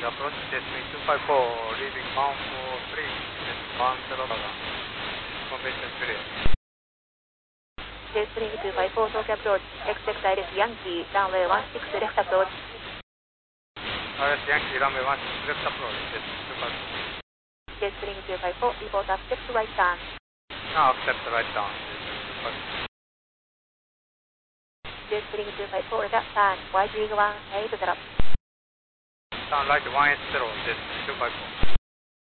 approach Destiny 254, leaving 143, 10 convention clear. Destiny 254 talk approach, expect direct Yankee, runway 16 left approach. Direct Yankee, runway 16 left approach, Destiny 254. Destiny 254, report accept right turn. Accept right turn, Destiny 254, left turn, YG 180. Turn right 180, Destiny 254.